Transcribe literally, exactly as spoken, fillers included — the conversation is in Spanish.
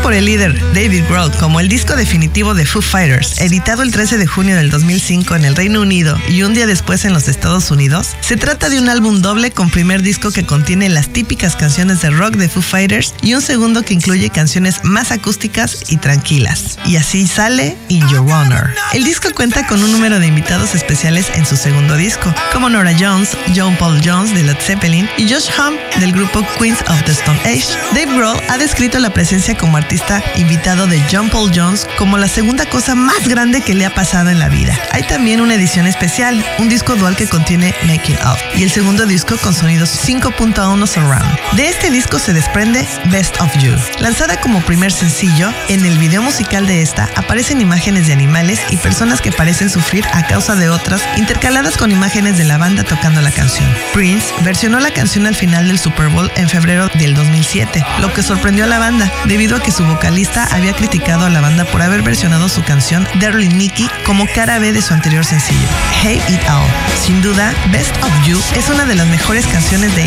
por el líder David Grohl como el disco definitivo de Foo Fighters, editado el trece de junio del dos mil cinco en el Reino Unido y un día después en los Estados Unidos, se trata de un álbum doble con primer disco que contiene las típicas canciones de rock de Foo Fighters y un segundo que incluye canciones más acústicas y tranquilas. Y así sale In Your Honor. El disco cuenta con un número de invitados especiales en su segundo disco, como Norah Jones, John Paul Jones de Led Zeppelin y Josh Homme del grupo Queens of the Stone Age. Dave Grohl ha descrito la presencia como artista invitado de John Paul Jones como la segunda cosa más grande que le ha pasado en la vida. Hay también una edición especial, un disco dual que contiene Make It Up y el segundo disco con sonidos cinco punto uno Surround. De este disco se desprende Best of You. Lanzada como primer sencillo, en el video musical de esta aparecen imágenes de animales y personas que parecen sufrir a causa de otras, intercaladas con imágenes de la banda tocando la canción. Prince versionó la canción al final del Super Bowl en febrero del dos mil siete, lo que sorprendió a la banda, debido a que su vocalista había criticado a la banda por haber versionado su canción Dirty Mickey como cara B de su anterior sencillo, Hey It All. Sin duda, Best of You es una de las mejores canciones de